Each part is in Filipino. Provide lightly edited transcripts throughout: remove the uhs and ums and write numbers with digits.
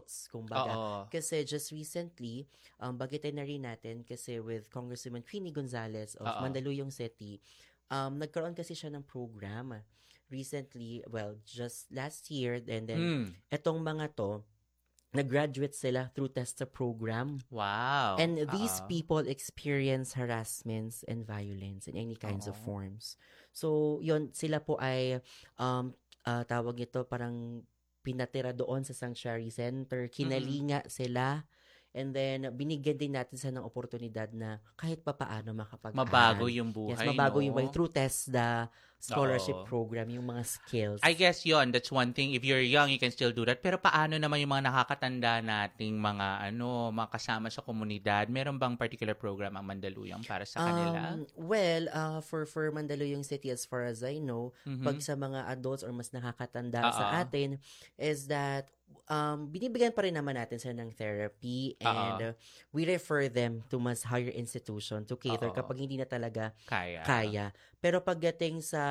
thoughts, kumbaga. Oo. Kasi just recently, bagitin na rin natin kasi with Congresswoman Queenie Gonzalez of Oo. Mandaluyong City, nagkaroon kasi siya ng program recently, well, just last year, and then etong mga to, nag-graduate sila through TESTA program. Wow. And these people experience harassments and violence in any kinds of forms. So, yun, sila po ay, tawag ito, parang pinatira doon sa sanctuary center. Kinalinga sila. And then, binigyan din natin sa ng oportunidad na kahit papaano makapag-aral. Mabago yung buhay, Yes, mabago no? yung buhay. Through TESDA, scholarship Oo. program, yung mga skills. I guess yon, that's one thing. If you're young, you can still do that. Pero paano naman yung mga nakakatanda nating mga mga kasama sa komunidad? Meron bang particular program ang Mandaluyong para sa kanila? Well, for Mandaluyong City, as far as I know, pag sa mga adults or mas nakakatanda sa atin, is that binibigyan pa rin naman natin sila ng therapy and we refer them to mas higher institution to cater kapag hindi na talaga kaya. Pero pagdating sa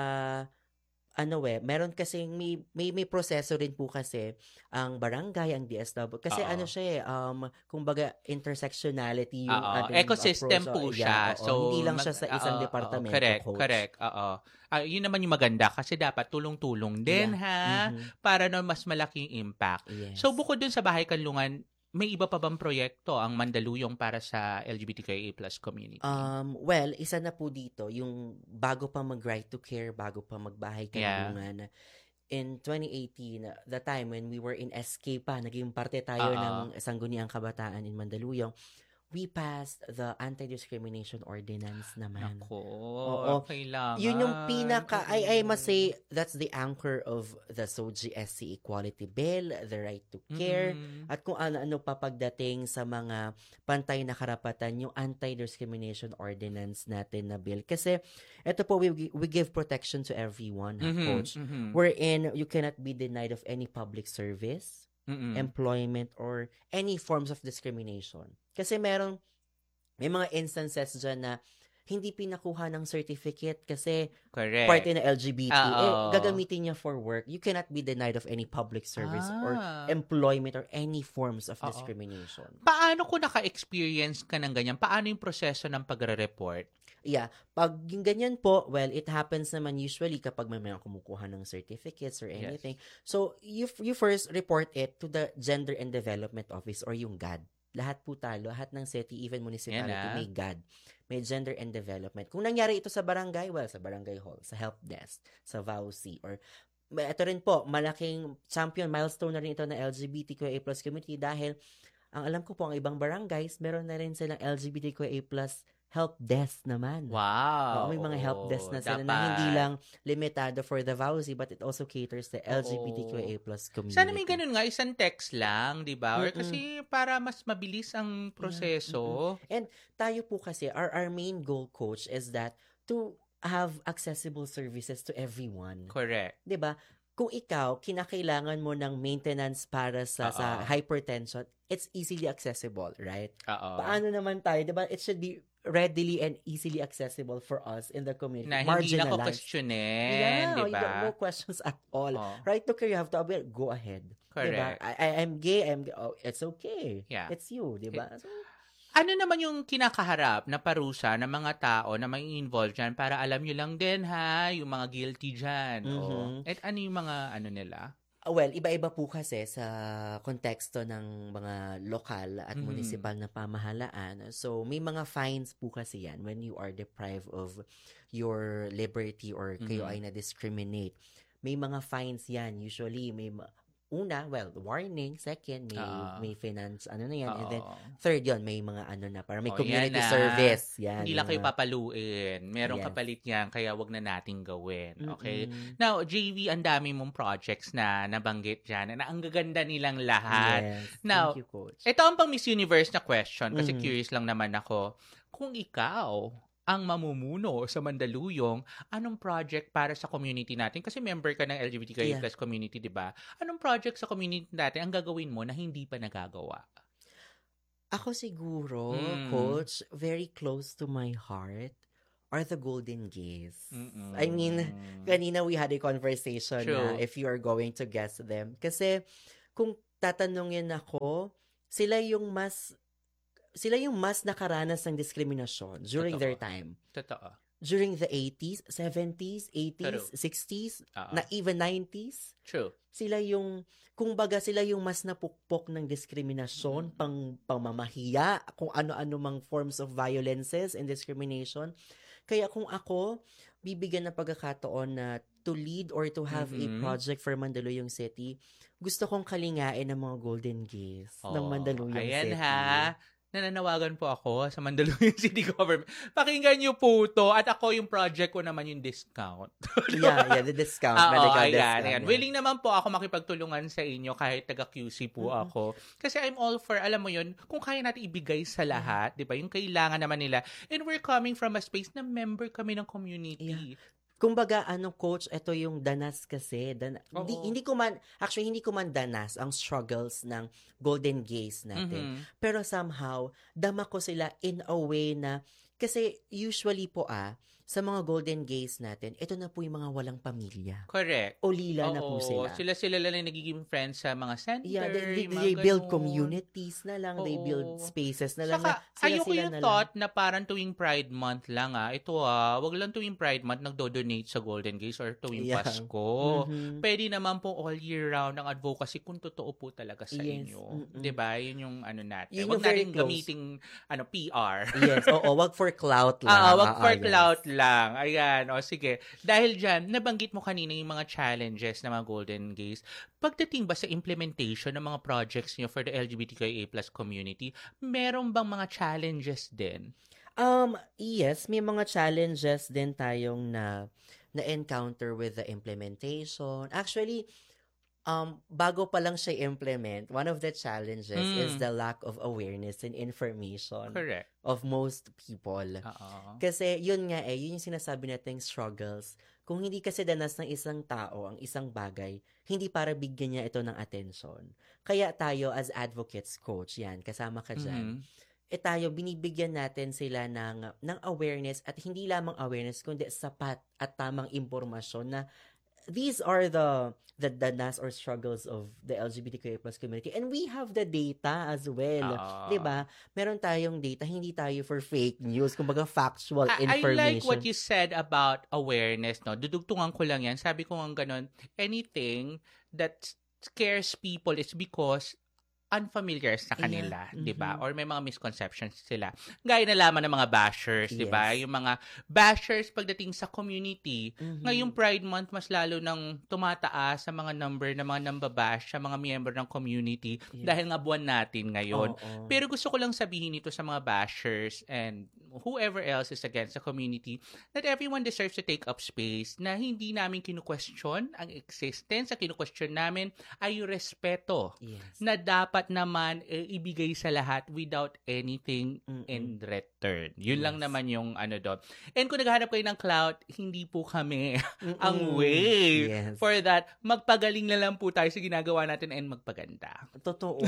meron kasing may proseso rin po kasi ang barangay, ang DSW. Kasi siya kumbaga intersectionality yung ecosystem approach. po siya. So, hindi lang siya sa isang departamento, correct. Yun naman yung maganda kasi dapat tulong-tulong din para na mas malaking impact. Yes. So, bukod dun sa Bahay Kanlungan, may iba pa bang proyekto ang Mandaluyong para sa LGBTQIA+ community? Well, isa na po dito, yung bago pa mag-Right to Care, bago pa mag-Bahay Kanlungan, in 2018, the time when we were in SK pa, naging parte tayo ng Sangguniang Kabataan in Mandaluyong, we passed the Anti-Discrimination Ordinance naman. Nako, kailangan. Yun yung I must say, that's the anchor of the SOGI SC Equality Bill, the Right to Care, at kung ano-ano pa pagdating sa mga pantay na karapatan, yung Anti-Discrimination Ordinance natin na bill. Kasi, ito po, we give protection to everyone, Coach. Wherein, you cannot be denied of any public service, employment, or any forms of discrimination. Kasi may mga instances dyan na hindi pinakuha ng certificate kasi parte na LGBT. Gagamitin niya for work. You cannot be denied of any public service or employment or any forms of discrimination. Paano kung naka-experience ka ng ganyan? Paano yung proseso ng pagre-report? Yeah. Pag yung ganyan po, well, it happens naman usually kapag may mga kumukuha ng certificates or anything. Yes. So, you first report it to the Gender and Development Office or yung GAD. Lahat po lahat ng city, even municipality, may GAD. May Gender and Development. Kung nangyari ito sa barangay, well, sa barangay hall, sa help desk, sa VAUC, or ito rin po, malaking champion, milestone na rin ito na LGBTQIA+ community dahil ang alam ko po, ang ibang barangays, meron na rin silang LGBTQIA+ help desk naman. Wow. May mga help desk na sila na hindi lang limitado for the VAUC but it also caters the LGBTQIA+ community. Sana may ganun nga, isang text lang, di ba? Or kasi para mas mabilis ang proseso. And tayo po kasi, our main goal, Coach, is that to have accessible services to everyone. Correct. Di ba? Kung ikaw, kinakailangan mo ng maintenance para sa hypertension, it's easily accessible, right? Paano naman tayo? Di ba? It should be readily and easily accessible for us in the community. Na hindi na ko questionin, di ba? No questions at all. Right to care, you have to go ahead. Correct. Diba? I'm gay, it's okay. Yeah. It's you, di ba? So, ano naman yung kinakaharap na parusa ng mga tao na may involved dyan para alam nyo lang din yung mga guilty dyan? At ano yung mga nila? Well, iba-iba po kasi sa konteksto ng mga lokal at municipal na pamahalaan. So, may mga fines po kasi yan when you are deprived of your liberty or kayo ay na-discriminate. May mga fines yan. Usually, may warning. Second, may finance, na yan. And then, third yun, may mga para may community service. Yan. Hindi lang kayo papaluin. Merong kapalit yan, kaya wag na nating gawin. Okay? Now, JV, ang dami mong projects na nabanggit dyan, na ang gaganda nilang lahat. Yes. Now, thank you, Coach. Ito ang pang Miss Universe na question, kasi curious lang naman ako. Kung ikaw ang mamumuno sa Mandaluyong, anong project para sa community natin? Kasi member ka ng LGBTQIA+ community, di ba? Anong project sa community natin ang gagawin mo na hindi pa nagagawa? Ako siguro, Coach, very close to my heart are the Golden Gays. I mean, kanina we had a conversation na if you are going to guess them. Kasi kung tatanungin ako, sila yung mas nakaranas ng diskriminasyon during Totoo. their time. Totoo. During the 80s, 70s, 80s, 60s, na even 90s. True. Sila yung mas napukpok ng diskriminasyon, pangmamahiya, kung ano-ano mang forms of violences and discrimination. Kaya kung ako, bibigyan ng pagkakataon na to lead or to have a project for Mandaluyong City, gusto kong kalingain ng mga Golden Gays ng Mandaluyong City. Ayan ha. Nananawagan po ako sa Mandaluyong City Government. Pakinggan niyo po to at ako yung project ko naman yung discount. the discount. Discount. Willing naman po ako makipagtulungan sa inyo kahit taga-QC po ako. Kasi I'm all for, alam mo yun, kung kaya natin ibigay sa lahat, di ba? Yung kailangan naman nila. And we're coming from a space na member kami ng community. Kumbaga, coach, ito yung danas kasi. Hindi ko man danas ang struggles ng Golden Gays natin. Pero somehow, dama ko sila in a way na, kasi usually po sa mga Golden Gays natin, ito na po yung mga walang pamilya. Correct. O lila na po sila. Sila lang nagiging friends sa mga center. Yeah, they build communities na lang. They build spaces na lang. Saka, ayoko yung thought na parang tuwing Pride Month lang wag lang tuwing Pride Month nagdo-donate sa Golden Gays or tuwing Pasko. Pwede naman po all year round ang advocacy kung totoo po talaga sa inyo. Diba? Yun yung natin. Wag natin gamiting PR. Yes, wag for clout lang. Wag for clout lang. Ayan, sige. Dahil dyan, nabanggit mo kanina yung mga challenges ng mga Golden Gays. Pagdating ba sa implementation ng mga projects niyo for the LGBTQIA+ community, meron bang mga challenges din? Yes, may mga challenges din tayong na-encounter with the implementation. Actually, bago pa lang siya implement, one of the challenges is the lack of awareness and information. Correct. Of most people. Kasi yun yung sinasabi nating struggles. Kung hindi kasi danas ng isang tao ang isang bagay, hindi para bigyan niya ito ng attention. Kaya tayo as advocates, coach, kasama ka dyan. Tayo, binibigyan natin sila ng awareness at hindi lamang awareness, kundi sapat at tamang impormasyon na these are the danas or struggles of the LGBTQIA+ community. And we have the data as well. Diba? Meron tayong data, hindi tayo for fake news, kumbaga factual information. I like what you said about awareness, no? Dudugtungan ko lang yan. Sabi ko nga ganun, anything that scares people is because unfamiliar sa kanila, 'di ba? Or may mga misconceptions sila. Gaya na lamang ng mga bashers, 'di ba? Yung mga bashers pagdating sa community, ngayong Pride Month mas lalo nang tumataas sa mga number ng mga nambabash sa mga miyembro ng community dahil nga buwan natin ngayon. Pero gusto ko lang sabihin ito sa mga bashers and whoever else is against the community that everyone deserves to take up space, na hindi namin kinu-question ang existence. Ang kinu-question namin ay yung respeto na dapat naman ibigay sa lahat without anything in return. Yun lang naman yung doon. And kung naghahanap kayo ng clout, hindi po kami ang way for that. Magpagaling na lang po tayo sa ginagawa natin and magpaganda. Totoo.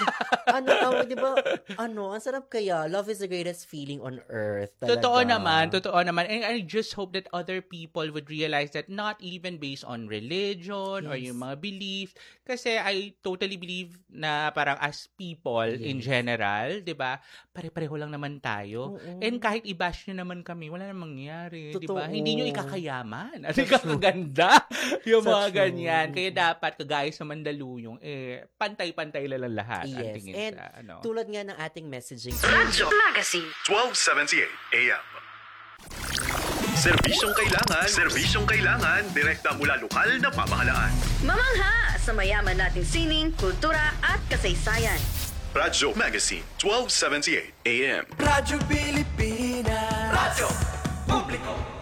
And di ba, ang sarap kaya, love is the greatest feeling on earth. Talaga. Totoo naman. And I just hope that other people would realize that not even based on religion or yung mga beliefs, kasi I totally believe na parang as people in general, 'di ba? Pare-pareho lang naman tayo. And kahit i-bash nyo naman kami, wala namang mangyari, 'di ba? Hindi nyo ikakayaman at ikakaganda yung mga ganyan. Kaya dapat kagaya sa Mandaluyong, pantay-pantay lang lahat ang tingin and sa tulad nga ng ating messaging Radyo Magazine 1278 AM. Serbisyong kailangan, direkta mula lokal na pamahalaan. Mamangha sa mayaman nating sining, kultura at kasaysayan. Radyo Magazine 1278 AM. Radyo Pilipinas. Radyo Publiko.